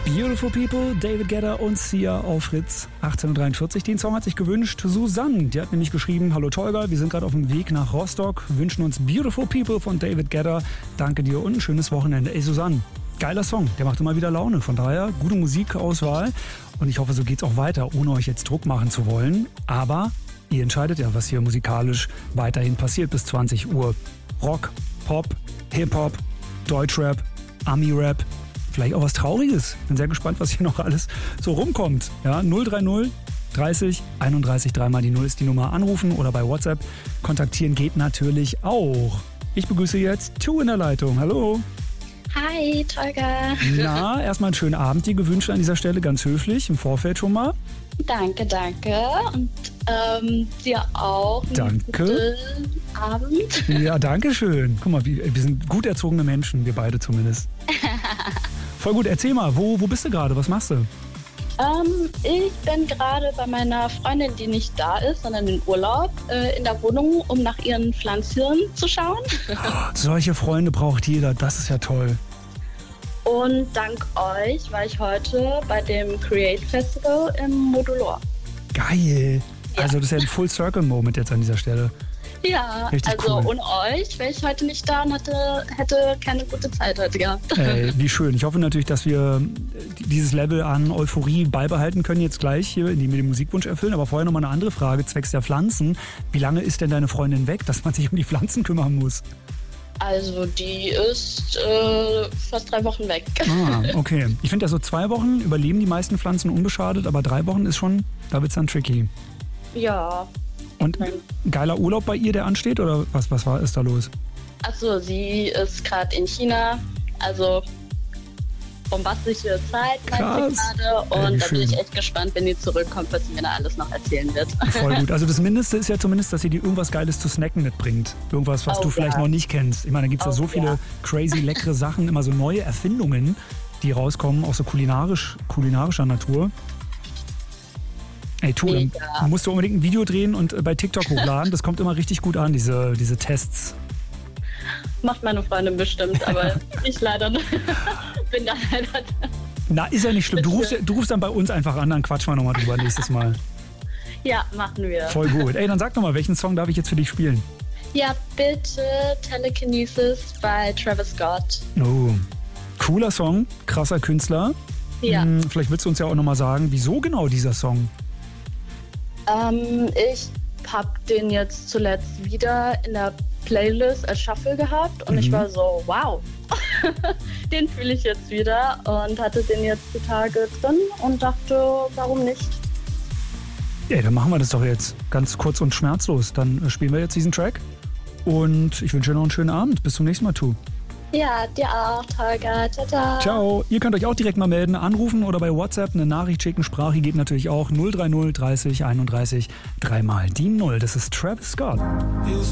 Beautiful People, David Guetta und Sia auf Fritz 18:43 Uhr. Den Song hat sich gewünscht Susanne. Die hat nämlich geschrieben: Hallo Tolga, wir sind gerade auf dem Weg nach Rostock, wünschen uns Beautiful People von David Guetta. Danke dir und ein schönes Wochenende. Ey Susanne, geiler Song, der macht immer wieder Laune. Von daher gute Musikauswahl und ich hoffe, so geht's auch weiter, ohne euch jetzt Druck machen zu wollen. Aber ihr entscheidet ja, was hier musikalisch weiterhin passiert bis 20 Uhr. Rock, Pop, Hip-Hop, Deutschrap, Ami-Rap. Vielleicht auch was Trauriges. Bin sehr gespannt, was hier noch alles so rumkommt. Ja, 030 30 31 3 mal die 0 ist die Nummer. Anrufen oder bei WhatsApp kontaktieren geht natürlich auch. Ich begrüße jetzt Tu in der Leitung. Hallo. Hi, Tolga. Na, erstmal einen schönen Abend dir gewünscht an dieser Stelle, ganz höflich, im Vorfeld schon mal. Danke. Und dir auch. Danke. Guten Abend. Ja, danke schön. Guck mal, wir sind gut erzogene Menschen, wir beide zumindest. Voll gut, erzähl mal, wo bist du gerade? Was machst du? Ich bin gerade bei meiner Freundin, die nicht da ist, sondern in Urlaub, in der Wohnung, um nach ihren Pflänzchen zu schauen. Solche Freunde braucht jeder, das ist ja toll. Und dank euch war ich heute bei dem Create Festival im Modulor. Geil. Ja. Also das ist ja ein Full-Circle-Moment jetzt an dieser Stelle. Ja, richtig also cool. Ohne euch wäre ich heute nicht da und hätte keine gute Zeit heute gehabt. Ey, wie schön. Ich hoffe natürlich, dass wir dieses Level an Euphorie beibehalten können jetzt gleich hier, indem wir den Musikwunsch erfüllen. Aber vorher nochmal eine andere Frage zwecks der Pflanzen. Wie lange ist denn deine Freundin weg, dass man sich um die Pflanzen kümmern muss? Also die ist fast 3 Wochen weg. Ah, okay. Ich finde ja so 2 Wochen überleben die meisten Pflanzen unbeschadet, aber 3 Wochen ist schon, da wird es dann tricky. Ja. Und ein geiler Urlaub bei ihr, der ansteht, oder was ist da los? Achso, sie ist gerade in China, also bombastische Zeit, meint sie gerade. Und da bin ich echt gespannt, wenn die zurückkommt, was sie mir da alles noch erzählen wird. Voll gut. Also das Mindeste ist ja zumindest, dass sie dir irgendwas Geiles zu snacken mitbringt. Irgendwas, was du vielleicht noch nicht kennst. Ich meine, da gibt es ja so viele crazy, leckere Sachen, immer so neue Erfindungen, die rauskommen, auch so kulinarischer Natur. Ey, Tu, dann musst du unbedingt ein Video drehen und bei TikTok hochladen. Das kommt immer richtig gut an, diese Tests. Macht meine Freundin bestimmt, aber ich leider nicht. Bin da leider. Na, ist ja nicht schlimm. Du rufst dann bei uns einfach an, dann quatschen wir nochmal drüber nächstes Mal. Ja, machen wir. Voll gut. Ey, dann sag nochmal, welchen Song darf ich jetzt für dich spielen? Ja, bitte Telekinesis bei Travis Scott. Oh, cooler Song, krasser Künstler. Ja. Vielleicht willst du uns ja auch nochmal sagen, wieso genau dieser Song? Ich hab den jetzt zuletzt wieder in der Playlist als Shuffle gehabt und ich war so, wow, den fühle ich jetzt wieder und hatte den jetzt die Tage drin und dachte, warum nicht? Ja, dann machen wir das doch jetzt ganz kurz und schmerzlos. Dann spielen wir jetzt diesen Track und ich wünsche dir noch einen schönen Abend. Bis zum nächsten Mal, Tu. Ja, dir auch, Tolga. Ciao. Ciao. Ihr könnt euch auch direkt mal melden, anrufen oder bei WhatsApp eine Nachricht schicken. Sprache geht natürlich auch 030 30 31 3 mal die 0. Das ist Travis Scott.